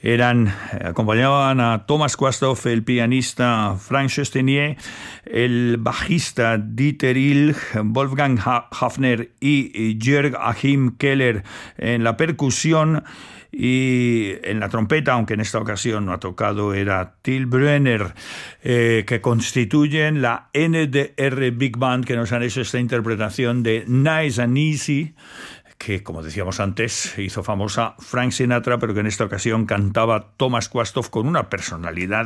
Acompañaban a Thomas Quasthoff, el pianista Frank Chastenier, el bajista Dieter Ilg, Wolfgang Hafner y Jörg Achim Keller en la percusión. Y en la trompeta, aunque en esta ocasión no ha tocado, era Till Brunner, que constituyen la NDR Big Band, que nos han hecho esta interpretación de Nice and Easy, que, como decíamos antes, hizo famosa Frank Sinatra, pero que en esta ocasión cantaba Thomas Quasthoff con una personalidad